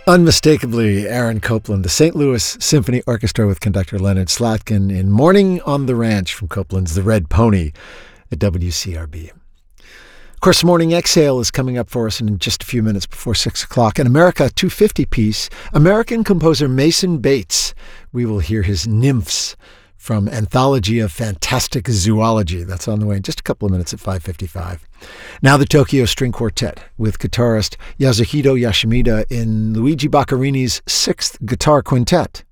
Unmistakably, Aaron Copland, the St. Louis Symphony Orchestra with conductor Leonard Slatkin in Morning on the Ranch from Copland's The Red Pony at WCRB. Of course, Morning Exhale is coming up for us in just a few minutes before 6 o'clock. An America 250 piece, American composer Mason Bates. We will hear his Nymphs from Anthology of Fantastic Zoology. That's on the way in just a couple of minutes at 5:55. Now the Tokyo String Quartet with guitarist Yasuhiro Yoshimida in Luigi Boccarini's 6th Guitar Quintet.